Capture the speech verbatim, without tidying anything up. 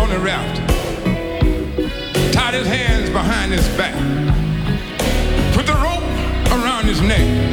on the raft, tied his hands behind his back, put the rope around his neck,